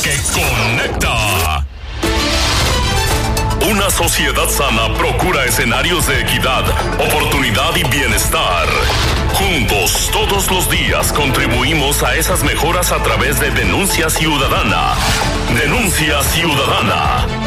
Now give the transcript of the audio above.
que conecta. Una sociedad sana procura escenarios de equidad, oportunidad y bienestar. Juntos, todos los días, contribuimos a esas mejoras a través de Denuncia Ciudadana. Denuncia Ciudadana.